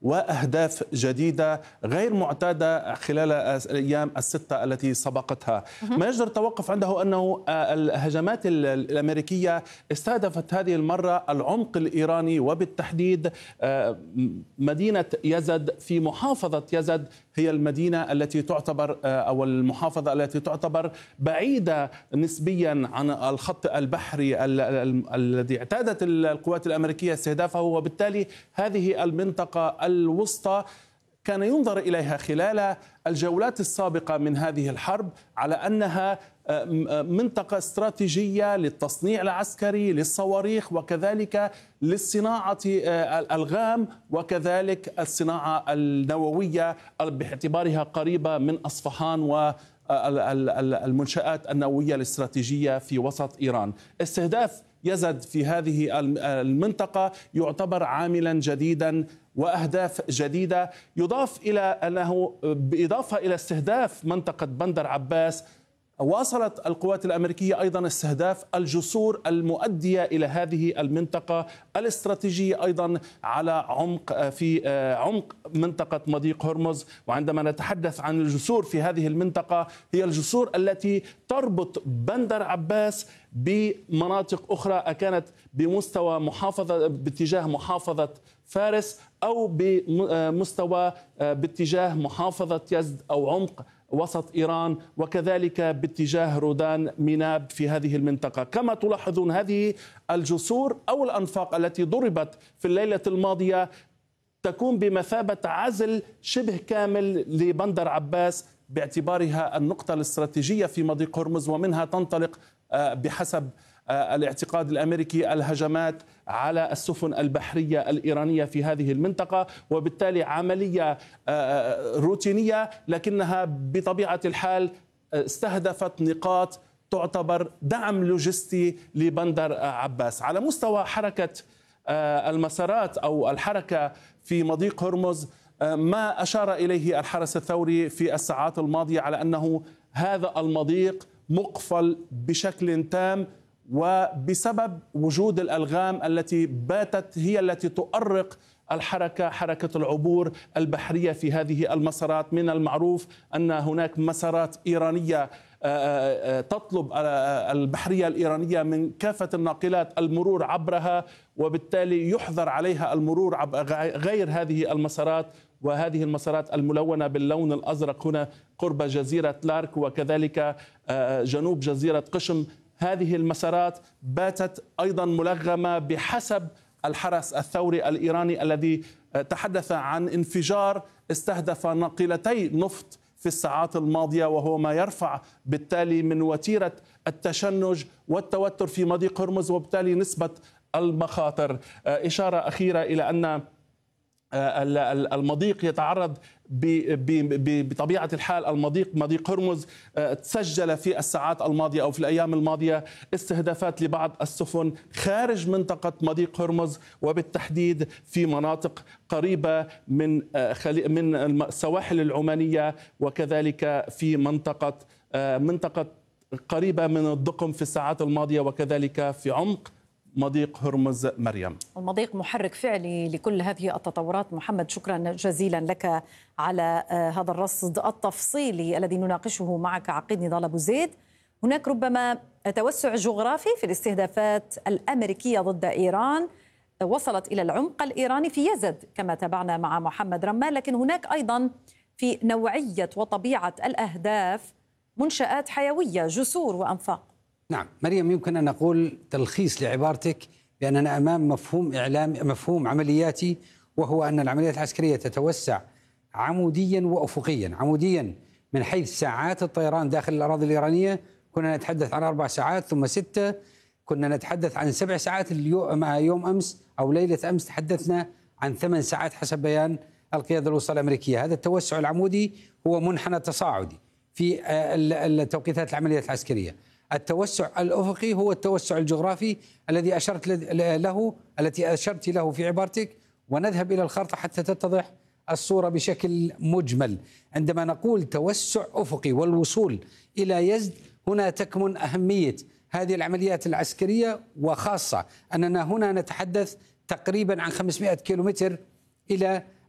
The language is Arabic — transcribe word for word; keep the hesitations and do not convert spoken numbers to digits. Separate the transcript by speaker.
Speaker 1: وأهداف جديدة غير معتادة خلال الأيام الستة التي سبقتها. ما يجدر التوقف عنده أنه الهجمات الأمريكية استهدفت هذه المرة العمق الإيراني، وبالتحديد مدينة يزد في محافظة يزد، هي المدينة التي تعتبر أو المحافظة التي تعتبر بعيدة نسبيا عن الخط البحري الذي اعتادت القوات الأمريكية استهدافه، وبالتالي هذه المنطقة الوسطى كان ينظر إليها خلال الجولات السابقة من هذه الحرب على أنها منطقة استراتيجية للتصنيع العسكري للصواريخ، وكذلك للصناعة الألغام، وكذلك الصناعة النووية باعتبارها قريبة من أصفهان والمنشآت النووية الاستراتيجية في وسط إيران. استهداف يزد في هذه المنطقة يعتبر عاملا جديدا وأهداف جديدة، يضاف إلى أنه بإضافة إلى استهداف منطقة بندر عباس، واصلت القوات الأمريكية أيضا استهداف الجسور المؤدية إلى هذه المنطقة الاستراتيجية أيضا على عمق في عمق منطقة مضيق هرمز. وعندما نتحدث عن الجسور في هذه المنطقة، هي الجسور التي تربط بندر عباس بمناطق أخرى كانت بمستوى محافظة باتجاه محافظة فارس، أو بمستوى باتجاه محافظة يزد أو عمق وسط إيران، وكذلك باتجاه رودان ميناب في هذه المنطقة. كما تلاحظون هذه الجسور أو الأنفاق التي ضربت في الليلة الماضية تكون بمثابة عزل شبه كامل لبندر عباس باعتبارها النقطة الاستراتيجية في مضيق هرمز، ومنها تنطلق بحسب الاعتقاد الأمريكي الهجمات على السفن البحرية الإيرانية في هذه المنطقة، وبالتالي عملية روتينية لكنها بطبيعة الحال استهدفت نقاط تعتبر دعم لوجستي لبندر عباس. على مستوى حركة المسارات أو الحركة في مضيق هرمز، ما أشار إليه الحرس الثوري في الساعات الماضية على أنه هذا المضيق مقفل بشكل تام، وبسبب وجود الألغام التي باتت هي التي تؤرق الحركة حركة العبور البحرية في هذه المسارات. من المعروف أن هناك مسارات إيرانية تطلب البحرية الإيرانية من كافة الناقلات المرور عبرها، وبالتالي يحظر عليها المرور غير هذه المسارات، وهذه المسارات الملونة باللون الأزرق هنا قرب جزيرة لارك وكذلك جنوب جزيرة قشم. هذه المسارات باتت أيضا ملغمة بحسب الحرس الثوري الإيراني الذي تحدث عن انفجار استهدف ناقلتي نفط في الساعات الماضية، وهو ما يرفع بالتالي من وتيرة التشنج والتوتر في مضيق هرمز وبالتالي نسبة المخاطر. إشارة أخيرة إلى أن المضيق يتعرض بطبيعة الحال، المضيق مضيق هرمز تسجل في الساعات الماضية أو في الأيام الماضية استهدافات لبعض السفن خارج منطقة مضيق هرمز، وبالتحديد في مناطق قريبة من من السواحل العمانية، وكذلك في منطقة منطقة قريبة من الدقم في الساعات الماضية، وكذلك في عمق مضيق هرمز. مريم،
Speaker 2: المضيق محرك فعلي لكل هذه التطورات. محمد، شكرا جزيلا لك على هذا الرصد التفصيلي الذي نناقشه معك. عقيد نضال أبو زيد، هناك ربما توسع جغرافي في الاستهدافات الأمريكية ضد إيران وصلت إلى العمق الإيراني في يزد كما تابعنا مع محمد رمال، لكن هناك أيضا في نوعية وطبيعة الأهداف منشآت حيوية، جسور وأنفاق.
Speaker 3: نعم مريم، يمكن أن أقول تلخيص لعبارتك بأننا أمام مفهوم إعلام مفهوم عملياتي، وهو أن العمليات العسكرية تتوسع عموديا وأفقيا. عموديا من حيث ساعات الطيران داخل الأراضي الإيرانية، كنا نتحدث عن أربع ساعات ثم ستة، كنا نتحدث عن سبع ساعات اليوم، مع يوم أمس أو ليلة أمس تحدثنا عن ثمان ساعات حسب بيان القيادة الوسطى الأمريكية. هذا التوسع العمودي هو منحنى تصاعدي في التوقيتات العمليات العسكرية. التوسع الأفقي هو التوسع الجغرافي الذي أشرت له التي أشرت له في عبارتك، ونذهب إلى الخارطة حتى تتضح الصورة بشكل مجمل. عندما نقول توسع أفقي والوصول إلى يزد، هنا تكمن أهمية هذه العمليات العسكرية، وخاصة أننا هنا نتحدث تقريبا عن خمسمائة كيلومتر إلى